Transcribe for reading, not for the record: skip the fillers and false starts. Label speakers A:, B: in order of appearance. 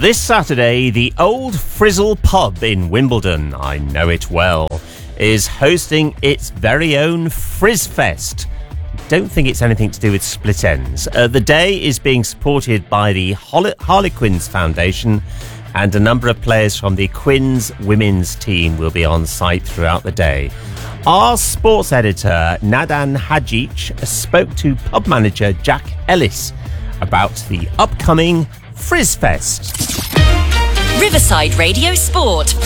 A: This Saturday, the Old Frizzle pub in Wimbledon, I know it well, is hosting its very own Frizzfest. Don't think it's anything to do with split ends. The day is being supported by the Harlequins Foundation, and a number of players from the Quins women's team will be on site throughout the day. Our sports editor, Nadan Hajic, spoke to pub manager Jack Ellis about the upcoming Frizzfest.
B: Riverside Radio Sport.